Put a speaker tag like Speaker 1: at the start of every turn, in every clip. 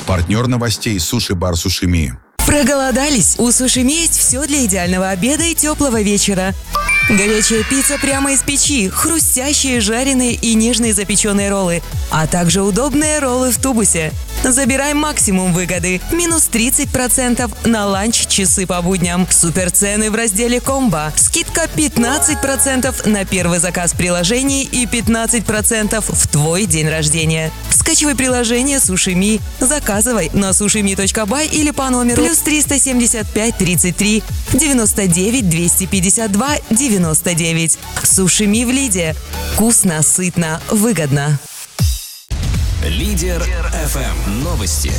Speaker 1: Партнер новостей «Суши-бар Сушими».
Speaker 2: Проголодались? У Сушими есть все для идеального обеда и теплого вечера. Горячая пицца прямо из печи, хрустящие, жареные и нежные запеченные роллы, а также удобные роллы в тубусе. Забирай максимум выгоды. Минус 30% на ланч, часы по будням. Суперцены в разделе «Комбо». Скидка 15% на первый заказ приложений и 15% в твой день рождения. Скачивай приложение Сушими. Заказывай на sushimi.by или по номеру +375 33 99 252 99. Сушими в Лиде. Вкусно, сытно, выгодно.
Speaker 3: Лидер ФМ. Новости.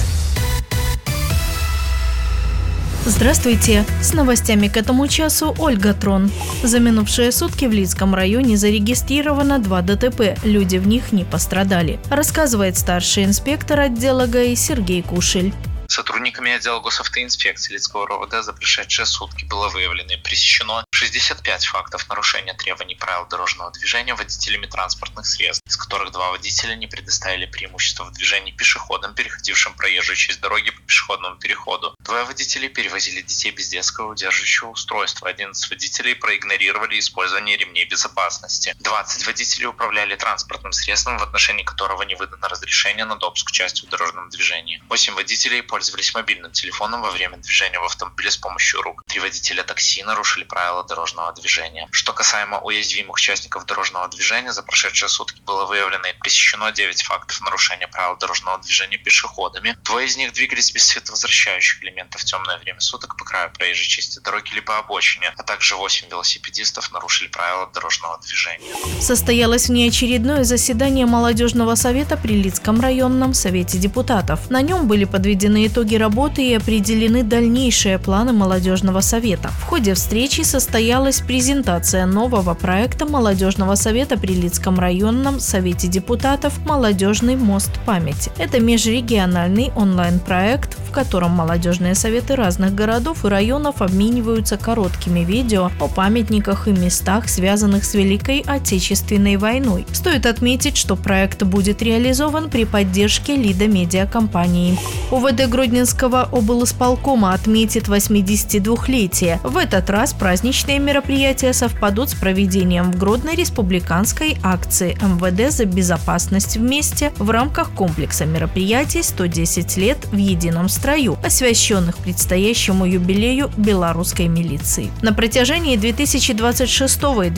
Speaker 4: Здравствуйте! С новостями к этому часу Ольга Трон. За минувшие сутки в Лидском районе зарегистрировано 2 ДТП. Люди в них не пострадали. Рассказывает старший инспектор отдела ГАИ Сергей Кушель.
Speaker 5: Сотрудниками отдела госавтоинспекции Лидского РОВД за прошедшие сутки было выявлено и пресечено 65 фактов нарушения требований правил дорожного движения водителями транспортных средств, из которых 2 водителя не предоставили преимущество в движении пешеходам, переходившим проезжую часть дороги по пешеходному переходу. 2 водителей перевозили детей без детского удерживающего устройства. 11 водителей проигнорировали использование ремней безопасности. 20 водителей управляли транспортным средством, в отношении которого не выдано разрешение на допуск к участию в дорожном движении. 8 водителей пользовались мобильным телефоном во время движения в автомобиле с помощью рук. 3 водителя такси нарушили правила дорожного движения. Что касаемо уязвимых участников дорожного движения, за прошедшие сутки было выявлено и пресечено 9 фактов нарушения правил дорожного движения пешеходами. 2 из них двигались без световозвращающих элементов в темное время суток по краю проезжей части дороги либо обочине, а также 8 велосипедистов нарушили правила дорожного движения.
Speaker 4: Состоялось внеочередное заседание молодежного совета при Лидском районном совете депутатов. На нем были подведены итоги работы и определены дальнейшие планы молодежного совета. В ходе встречи состоялась презентация нового проекта молодежного совета при Лидском районном совете депутатов «Молодежный мост памяти». Это межрегиональный онлайн-проект, в котором молодежные советы разных городов и районов обмениваются короткими видео о памятниках и местах, связанных с Великой Отечественной войной. Стоит отметить, что проект будет реализован при поддержке Лида медиакомпании. УВД Гродненского облисполкома отметит 82-летие. В этот раз праздничные мероприятия совпадут с проведением в Гродно республиканской акции МВД за безопасность вместе в рамках комплекса мероприятий «110 лет в едином строю», освященных предстоящему юбилею белорусской милиции. На протяжении 2026 и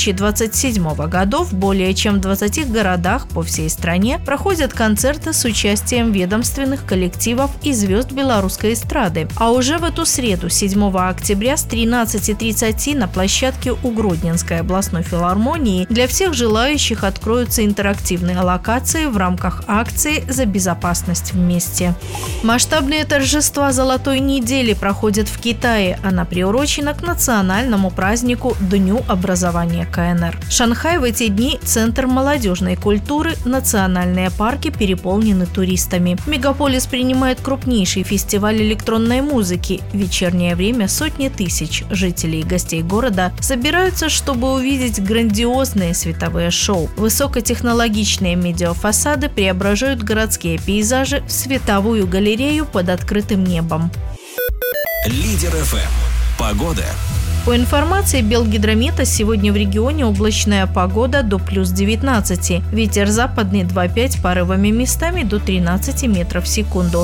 Speaker 4: 2027 годов более чем в 20 городах по всей стране проходят концерты с участием ведомственных коллективов и звезд белорусской эстрады. А уже в эту среду, 7 октября с 13:30 на площадке у Гродненской областной филармонии для всех желающих откроются интерактивные локации в рамках акции «За безопасность вместе». Масштабные торжества Золотой недели проходят в Китае. Она приурочена к национальному празднику Дню образования КНР. Шанхай в эти дни – центр молодежной культуры, национальные парки переполнены туристами. Мегаполис принимает крупнейший фестиваль электронной музыки. В вечернее время сотни тысяч жителей и гостей города собираются, чтобы увидеть грандиозные световые шоу. Высокотехнологичные медиафасады преображают городские пейзажи в световую галерею под открытым небом.
Speaker 3: Лидер ФМ. Погода.
Speaker 4: По информации Белгидромета, сегодня в регионе облачная погода до +19. Ветер западный 2,5, порывами местами до 13 метров в секунду.